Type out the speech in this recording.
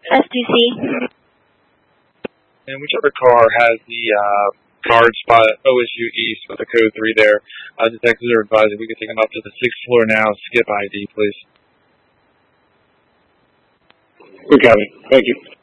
S2C. And whichever car has the guard spot OSU East with the code 3 there, detectives are advised if we could take them up to the 6th floor now. Skip ID, please. Good copy. Thank you.